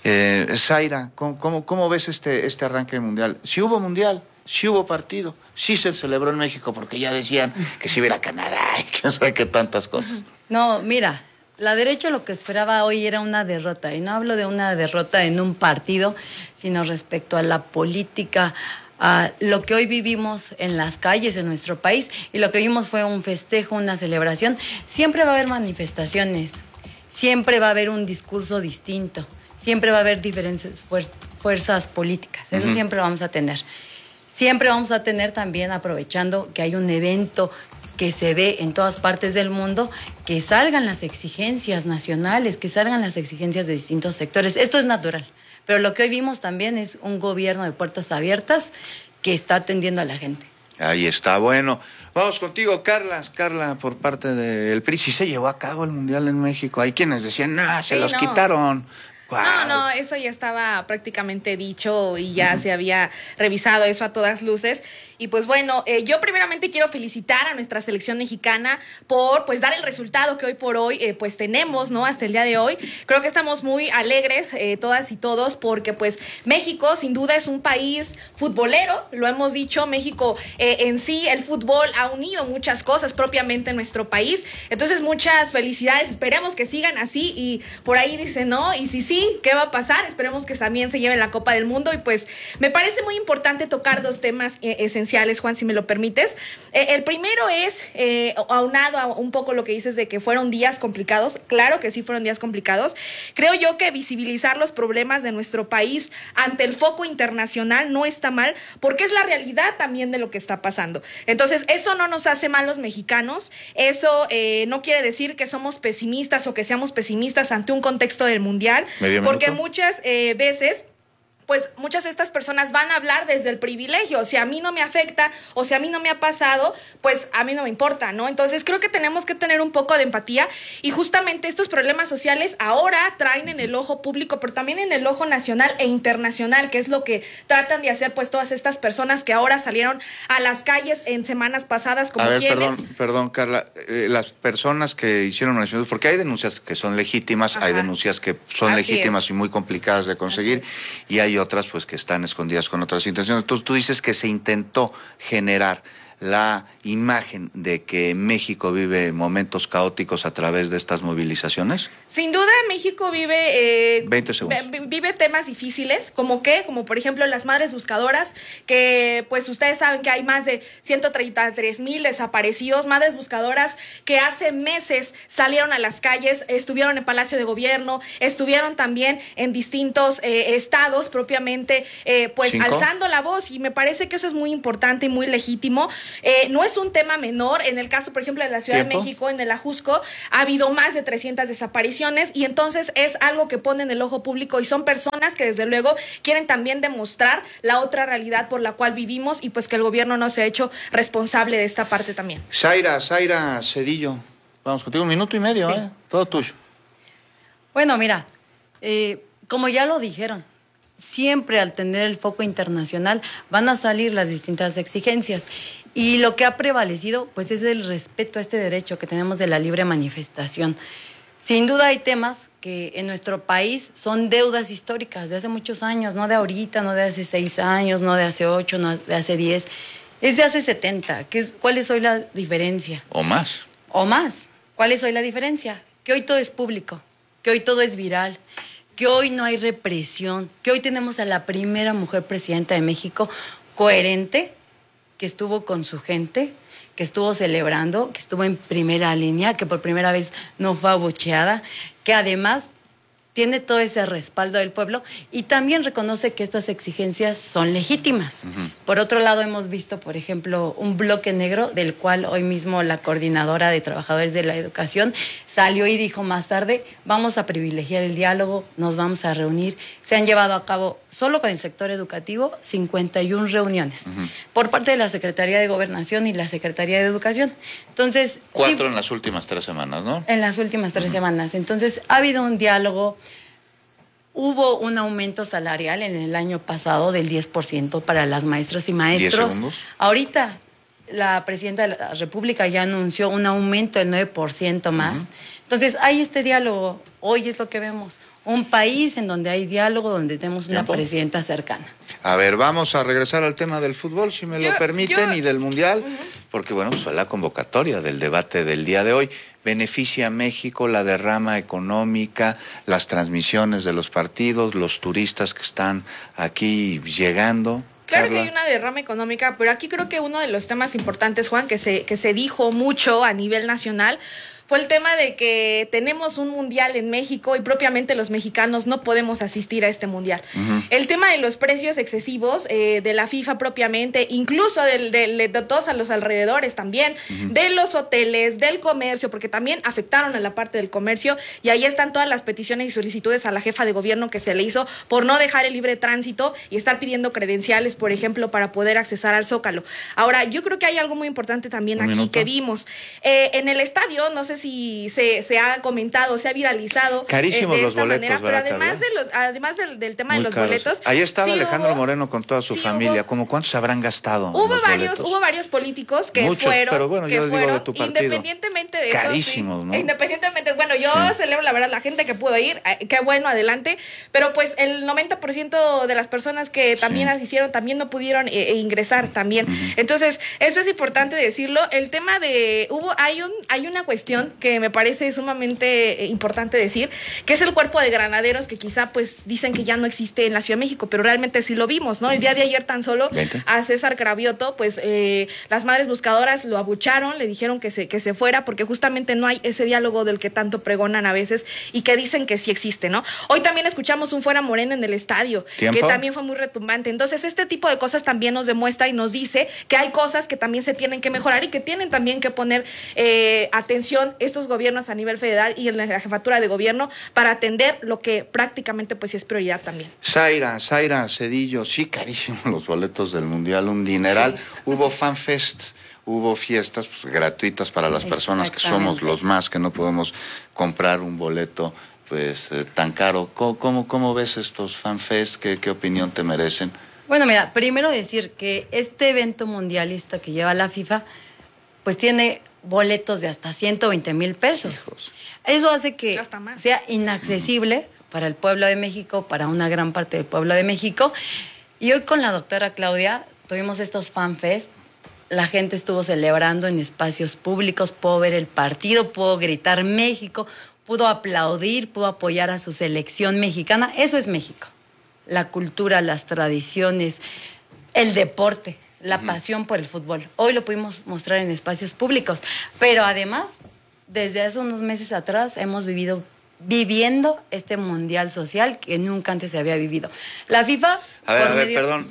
Zaira, ¿cómo ves este arranque mundial? Si hubo mundial, si hubo partido, sí se celebró en México, porque ya decían que si hubiera Canadá y que no sé qué tantas cosas. No, mira, la derecha lo que esperaba hoy era una derrota, y no hablo de una derrota en un partido, sino respecto a la política, a lo que hoy vivimos en las calles de nuestro país, y lo que vimos fue un festejo, una celebración. Siempre va a haber manifestaciones, siempre va a haber un discurso distinto, siempre va a haber diferentes fuerzas políticas, eso siempre lo vamos a tener. Siempre vamos a tener también, aprovechando que hay un evento que se ve en todas partes del mundo, que salgan las exigencias nacionales, que salgan las exigencias de distintos sectores. Esto es natural, pero lo que hoy vimos también es un gobierno de puertas abiertas que está atendiendo a la gente. Ahí está, bueno. Vamos contigo, Carla. Carla, por parte del PRI, ¿sí se llevó a cabo el Mundial en México? Hay quienes decían, se los quitaron. No, eso ya estaba prácticamente dicho y ya se había revisado eso a todas luces. Y pues bueno, yo primeramente quiero felicitar a nuestra selección mexicana por pues dar el resultado que hoy por hoy pues tenemos, ¿no? Hasta el día de hoy. Creo que estamos muy alegres todas y todos, porque pues México sin duda es un país futbolero, lo hemos dicho. México en sí, el fútbol ha unido muchas cosas propiamente en nuestro país. Entonces muchas felicidades, esperemos que sigan así. Y por ahí dicen, ¿no? Y si sí, ¿qué va a pasar? Esperemos que también se lleven la Copa del Mundo. Y pues me parece muy importante tocar dos temas esenciales, Juan, si me lo permites. El primero es, aunado a un poco lo que dices de que fueron días complicados. Claro que sí fueron días complicados. Creo yo que visibilizar los problemas de nuestro país ante el foco internacional no está mal, porque es la realidad también de lo que está pasando. Entonces, eso no nos hace mal los mexicanos. Eso no quiere decir que somos pesimistas o que seamos pesimistas ante un contexto del Mundial, porque muchas veces pues muchas de estas personas van a hablar desde el privilegio. Si a mí no me afecta o si a mí no me ha pasado, pues a mí no me importa, ¿no? Entonces creo que tenemos que tener un poco de empatía y justamente estos problemas sociales ahora traen en el ojo público, pero también en el ojo nacional e internacional, que es lo que tratan de hacer pues todas estas personas que ahora salieron a las calles en semanas pasadas como quienes... Perdón, Carla, las personas que hicieron menciones, porque hay denuncias que son legítimas, hay denuncias que son legítimas y muy complicadas de conseguir, y hay otras pues que están escondidas con otras intenciones. Entonces tú dices que se intentó generar la imagen de que México vive momentos caóticos a través de estas movilizaciones. Sin duda México vive 20 segundos. Vive temas difíciles, como por ejemplo las madres buscadoras, que pues ustedes saben que hay más de 133,000 desaparecidos, madres buscadoras que hace meses salieron a las calles, estuvieron en Palacio de Gobierno, estuvieron también en distintos estados propiamente pues 5. alzando la voz, y me parece que eso es muy importante y muy legítimo. No es un tema menor. En el caso, por ejemplo, de la Ciudad de México, en el Ajusco, ha habido más de 300 desapariciones, y entonces es algo que pone en el ojo público, y son personas que desde luego quieren también demostrar la otra realidad por la cual vivimos, y pues que el gobierno no se ha hecho responsable de esta parte también. Zaira Cedillo, vamos contigo, 1.5 minutos, todo tuyo. Bueno, mira, como ya lo dijeron, siempre al tener el foco internacional van a salir las distintas exigencias. Y lo que ha prevalecido, pues, es el respeto a este derecho que tenemos de la libre manifestación. Sin duda hay temas que en nuestro país son deudas históricas de hace muchos años, no de ahorita, no de hace 6 años, no de hace 8, no de hace 10, es de hace 70. ¿Cuál es hoy la diferencia? O más. O más. ¿Cuál es hoy la diferencia? Que hoy todo es público, que hoy todo es viral, que hoy no hay represión, que hoy tenemos a la primera mujer presidenta de México coherente, que estuvo con su gente, que estuvo celebrando, que estuvo en primera línea, que por primera vez no fue abucheada, que además tiene todo ese respaldo del pueblo y también reconoce que estas exigencias son legítimas. Por otro lado, hemos visto, por ejemplo, un bloque negro del cual hoy mismo la coordinadora de trabajadores de la educación salió y dijo más tarde, vamos a privilegiar el diálogo, nos vamos a reunir. Se han llevado a cabo, solo con el sector educativo, 51 reuniones por parte de la Secretaría de Gobernación y la Secretaría de Educación. Entonces, 4 en las últimas 3 semanas, ¿no? En las últimas 3 semanas. Entonces, ha habido un diálogo. Hubo un aumento salarial en el año pasado del 10% para las maestras y maestros. 10 segundos. Ahorita la presidenta de la República ya anunció un aumento del 9% más. Entonces, hay este diálogo. Hoy es lo que vemos. Un país en donde hay diálogo, donde tenemos una presidenta cercana. A ver, vamos a regresar al tema del fútbol, si me lo permiten, y del Mundial, porque bueno, pues fue la convocatoria del debate del día de hoy. ¿Beneficia a México la derrama económica, las transmisiones de los partidos, los turistas que están aquí llegando? Claro que hay una derrama económica, pero aquí creo que uno de los temas importantes, Juan, que se dijo mucho a nivel nacional, fue el tema de que tenemos un mundial en México y propiamente los mexicanos no podemos asistir a este mundial. El tema de los precios excesivos de la FIFA propiamente, incluso de todos a los alrededores también, de los hoteles, del comercio, porque también afectaron a la parte del comercio, y ahí están todas las peticiones y solicitudes a la jefa de gobierno que se le hizo por no dejar el libre tránsito y estar pidiendo credenciales, por ejemplo, para poder accesar al Zócalo. Ahora, yo creo que hay algo muy importante también aquí que vimos. En el estadio, no sé si se ha comentado, se ha viralizado carísimos de los esta boletos, manera, pero ¿verdad, además del tema muy de los caros. boletos. Ahí estaba sí Alejandro Moreno con toda su familia. ¿Cómo cuántos habrán gastado? Hubo varios políticos que muchos, fueron, pero bueno, yo digo de tu partido. Independientemente de eso, carísimos, ¿no? Independientemente, bueno, yo celebro la verdad la gente que pudo ir, qué bueno, adelante, pero pues el 90% de las personas que también asistieron también no pudieron ingresar también. Entonces, eso es importante decirlo. El tema de hay una cuestión que me parece sumamente importante decir, que es el cuerpo de granaderos, que quizá pues dicen que ya no existe en la Ciudad de México, pero realmente sí lo vimos, ¿no? El día de ayer tan solo a César Cravioto, pues las madres buscadoras lo abucharon, le dijeron que se fuera, porque justamente no hay ese diálogo del que tanto pregonan a veces y que dicen que sí existe, ¿no? Hoy también escuchamos un fuera Morena en el estadio, que también fue muy retumbante. Entonces, este tipo de cosas también nos demuestra y nos dice que hay cosas que también se tienen que mejorar y que tienen también que poner atención haciendo estos gobiernos a nivel federal y en la jefatura de gobierno para atender lo que prácticamente pues sí es prioridad también. Zaira Cedillo, sí, carísimos los boletos del Mundial, un dineral. Sí. Hubo fanfest, hubo fiestas pues, gratuitas para las personas que somos los más, que no podemos comprar un boleto pues tan caro. ¿Cómo ves estos fanfest? ¿Qué opinión te merecen? Bueno, mira, primero decir que este evento mundialista que lleva la FIFA, pues tiene boletos de hasta 120,000 pesos. Hijos. Eso hace que sea inaccesible para el pueblo de México, para una gran parte del pueblo de México. Y hoy con la doctora Claudia tuvimos estos fanfest. La gente estuvo celebrando en espacios públicos, pudo ver el partido, pudo gritar México, pudo aplaudir, pudo apoyar a su selección mexicana. Eso es México. La cultura, las tradiciones, el deporte, la pasión por el fútbol. Hoy lo pudimos mostrar en espacios públicos, pero además, desde hace unos meses atrás hemos viviendo este mundial social que nunca antes se había vivido. La FIFA... Perdón,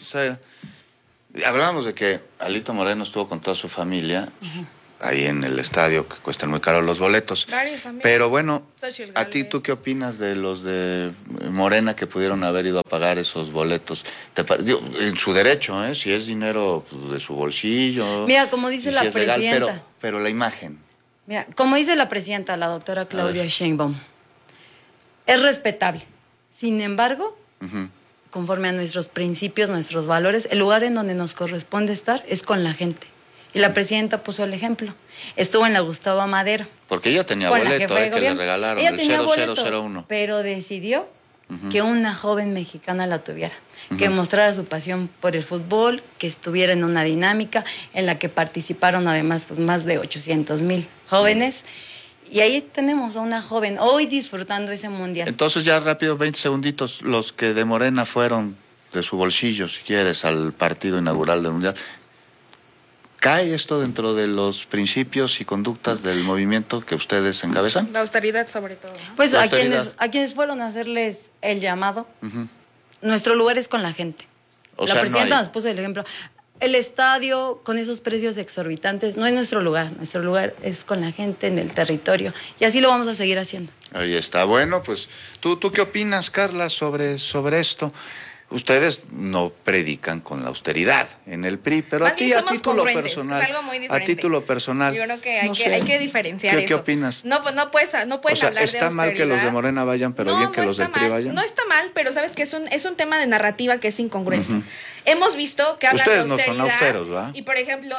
hablábamos de que Alito Moreno estuvo con toda su familia ahí en el estadio, que cuestan muy caros los boletos. Pero bueno, ¿a ti tú qué opinas de los de Morena que pudieron haber ido a pagar esos boletos? En su derecho, si es dinero de su bolsillo. Mira, como dice la presidenta. Legal, pero la imagen. Mira, como dice la presidenta, la doctora Claudia Sheinbaum, es respetable. Sin embargo, conforme a nuestros principios, nuestros valores, el lugar en donde nos corresponde estar es con la gente. Y la presidenta puso el ejemplo. Estuvo en la Gustavo Madero. Porque ella tenía boleto, que le regalaron, ella el tenía 0001. Pero decidió que una joven mexicana la tuviera. Que mostrara su pasión por el fútbol, que estuviera en una dinámica en la que participaron además pues, más de 800,000 jóvenes. Y ahí tenemos a una joven hoy disfrutando ese mundial. Entonces ya rápido, 20 segunditos, los que de Morena fueron de su bolsillo, si quieres, al partido inaugural del mundial. ¿Cae esto dentro de los principios y conductas del movimiento que ustedes encabezan? La austeridad sobre todo, ¿no? Pues a quienes fueron a hacerles el llamado, nuestro lugar es con la gente. La presidenta nos puso el ejemplo. El estadio con esos precios exorbitantes no es nuestro lugar es con la gente en el territorio y así lo vamos a seguir haciendo. Ahí está. Bueno, pues ¿tú qué opinas, Carla, sobre esto? Ustedes no predican con la austeridad en el PRI, pero a título personal. Es algo muy diferente. A título personal. Yo creo que hay que diferenciar eso. ¿Qué opinas? No puedes hablar de austeridad. ¿Está mal que los de Morena vayan, pero bien que los del PRI vayan? No está mal, pero sabes que es un tema de narrativa que es incongruente. Hemos visto que hablan ustedes de austeridad. No son austeros, ¿va? Y por ejemplo,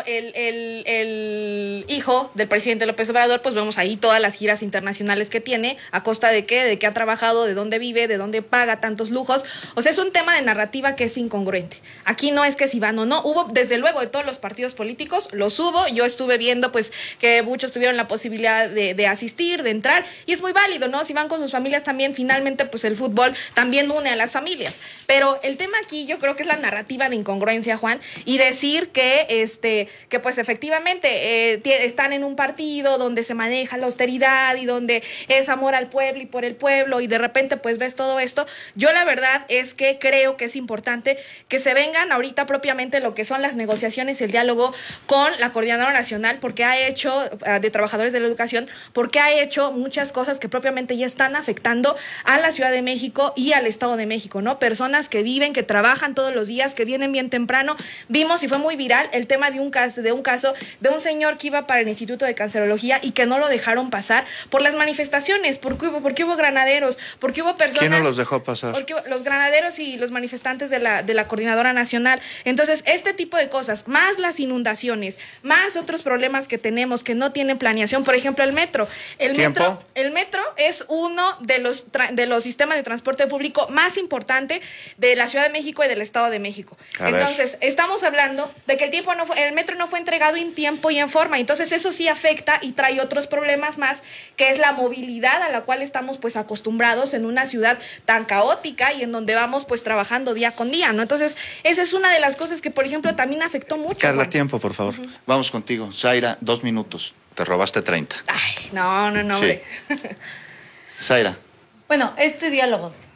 el hijo del presidente López Obrador, pues vemos ahí todas las giras internacionales que tiene, a costa de qué, de qué ha trabajado, de dónde vive, de dónde paga tantos lujos. O sea, es un tema de narrativa que es incongruente. Aquí no es que si van o no. Hubo, desde luego, de todos los partidos políticos, los hubo. Yo estuve viendo, pues, que muchos tuvieron la posibilidad de asistir, de entrar, y es muy válido, ¿no? Si van con sus familias también, finalmente, pues, el fútbol también une a las familias. Pero el tema aquí, yo creo que es la narrativa de incongruencia, Juan, y decir que pues, efectivamente, están en un partido donde se maneja la austeridad y donde es amor al pueblo y por el pueblo, y de repente, pues, ves todo esto. Yo, la verdad, es que creo que es importante que se vengan ahorita propiamente lo que son las negociaciones y el diálogo con la Coordinadora Nacional, porque ha hecho, de Trabajadores de la Educación, porque ha hecho muchas cosas que propiamente ya están afectando a la Ciudad de México y al Estado de México, ¿no? Personas que viven, que trabajan todos los días, que vienen bien temprano. Vimos, y fue muy viral, el tema de un caso de un señor que iba para el Instituto de Cancerología y que no lo dejaron pasar por las manifestaciones, porque hubo granaderos, porque hubo personas... ¿Quién no los dejó pasar? Porque los granaderos y los manifestantes de la Coordinadora Nacional. Entonces, este tipo de cosas, más las inundaciones, más otros problemas que tenemos que no tienen planeación, por ejemplo, el metro. El metro es uno de los sistemas de transporte público más importante de la Ciudad de México y del Estado de México. Entonces, estamos hablando de que el metro no fue entregado en tiempo y en forma. Entonces, eso sí afecta y trae otros problemas más, que es la movilidad a la cual estamos pues acostumbrados en una ciudad tan caótica y en donde vamos pues trabajando día con día, ¿no? Entonces, esa es una de las cosas que, por ejemplo, también afectó mucho. Carla, Juan. Tiempo, por favor. Vamos contigo. Zaira, 2 minutos. Te robaste 30. Ay, no, sí. Zaira. Bueno, este diálogo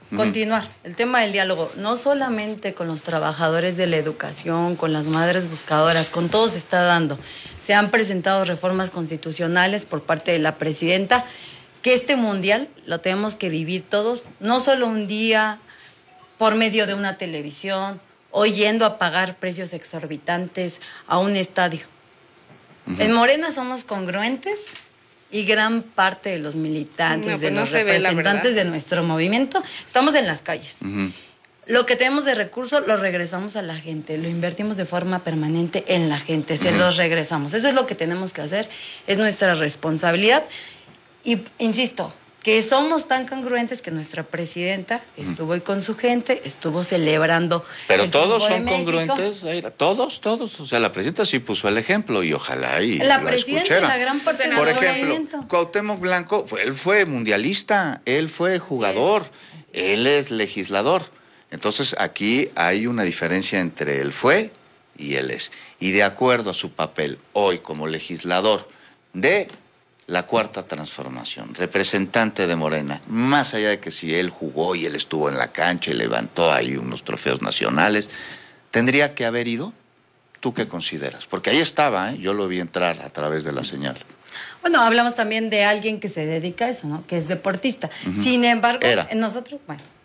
continuar. El tema del diálogo, no solamente con los trabajadores de la educación, con las madres buscadoras, con todos se está dando. Se han presentado reformas constitucionales por parte de la presidenta, que este mundial lo tenemos que vivir todos, no solo un día por medio de una televisión, o yendo a pagar precios exorbitantes a un estadio. En Morena somos congruentes y gran parte de los militantes, de los representantes de nuestro movimiento, estamos en las calles. Lo que tenemos de recursos lo regresamos a la gente, lo invertimos de forma permanente en la gente, se los regresamos. Eso es lo que tenemos que hacer, es nuestra responsabilidad. Y insisto, que somos tan congruentes que nuestra presidenta estuvo ahí con su gente, estuvo celebrando. Pero todos son congruentes, Zaira, todos. O sea, la presidenta sí puso el ejemplo y ojalá y la presidenta, la gran parte del Por ejemplo, movimiento. Cuauhtémoc Blanco, él fue mundialista, él fue jugador, él es legislador. Entonces aquí hay una diferencia entre él fue y él es. Y de acuerdo a su papel hoy como legislador de la Cuarta Transformación, representante de Morena, más allá de que si él jugó y él estuvo en la cancha y levantó ahí unos trofeos nacionales, ¿tendría que haber ido? ¿Tú qué consideras? Porque ahí estaba, yo lo vi entrar a través de la señal. Bueno, hablamos también de alguien que se dedica a eso, ¿no? Que es deportista. Sin embargo, nosotros,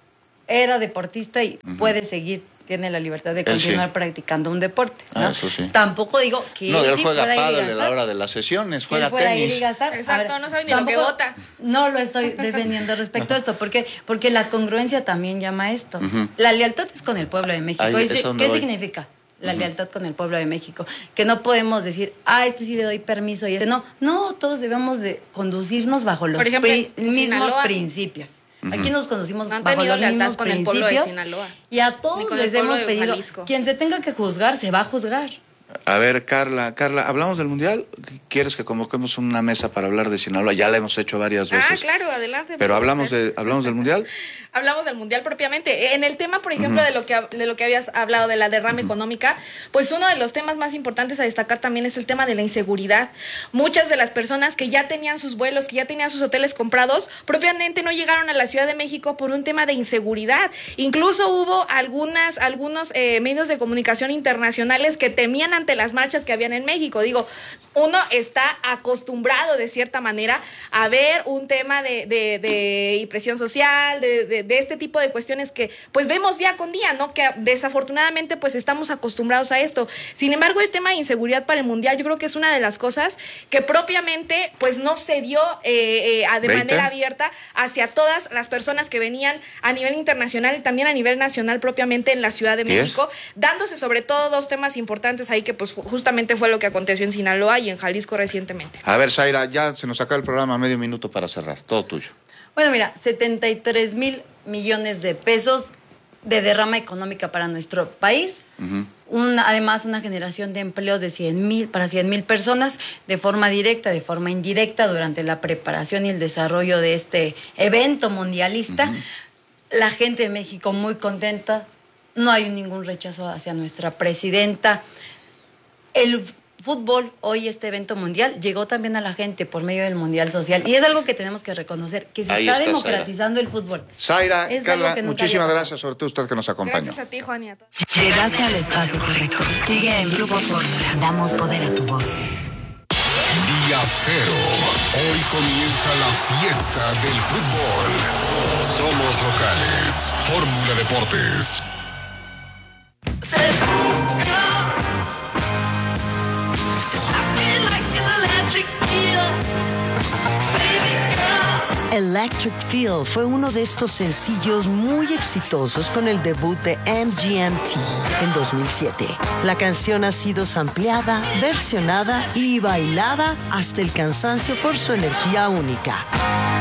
era deportista y puede seguir, tiene la libertad de continuar practicando un deporte, ¿no? Eso sí. Tampoco digo que él sí juega pueda ir pádel y gastar. a la hora de las sesiones, juega pueda tenis. ir y gastar. Exacto, no sabe ni lo que vota. No lo estoy defendiendo respecto a esto, porque la congruencia también llama a esto. La lealtad es con el pueblo de México. ¿Qué significa? La lealtad con el pueblo de México. Que no podemos decir, este sí le doy permiso y este no. No, todos debemos de conducirnos bajo los mismos principios. Aquí nos conducimos bajo los mismos con el pueblo de Sinaloa. Y a todos les hemos pedido, quien se tenga que juzgar, se va a juzgar. A ver, Carla, ¿hablamos del Mundial? ¿Quieres que convoquemos una mesa para hablar de Sinaloa? Ya la hemos hecho varias veces. Claro, adelante. Pero ¿hablamos del Mundial? Hablamos del Mundial propiamente. En el tema, por ejemplo, de lo que habías hablado de la derrama económica, pues uno de los temas más importantes a destacar también es el tema de la inseguridad. Muchas de las personas que ya tenían sus vuelos, que ya tenían sus hoteles comprados, propiamente no llegaron a la Ciudad de México por un tema de inseguridad. Incluso hubo algunos medios de comunicación internacionales que temían ante las marchas que habían en México. Digo, uno está acostumbrado de cierta manera a ver un tema de presión social, de este tipo de cuestiones que pues vemos día con día, ¿no? Que desafortunadamente pues estamos acostumbrados a esto. Sin embargo, el tema de inseguridad para el Mundial yo creo que es una de las cosas que propiamente pues no se dio de manera abierta hacia todas las personas que venían a nivel internacional y también a nivel nacional propiamente en la Ciudad de México, dándose sobre todo dos temas importantes ahí que pues justamente fue lo que aconteció en Sinaloa y en Jalisco recientemente. A ver, Zaira, ya se nos acaba el programa, medio minuto para cerrar, todo tuyo. Bueno, mira, 73,000 millones de pesos de derrama económica para nuestro país. Además, una generación de empleos de 100,000 personas de forma directa, de forma indirecta durante la preparación y el desarrollo de este evento mundialista. La gente de México muy contenta, no hay ningún rechazo hacia nuestra presidenta. El fútbol, hoy este evento mundial, llegó también a la gente por medio del Mundial Social. Y es algo que tenemos que reconocer, que se está democratizando el fútbol. Zaira, Carla, muchísimas gracias, sobre todo usted que nos acompañó. Gracias a ti, Juan, y a todos. Llegaste al espacio correcto. Sigue en Grupo Fórmula. Damos poder a tu voz. Día cero. Hoy comienza la fiesta del fútbol. Somos locales. Fórmula Deportes. Electric Feel fue uno de estos sencillos muy exitosos con el debut de MGMT en 2007. La canción ha sido sampleada, versionada y bailada hasta el cansancio por su energía única.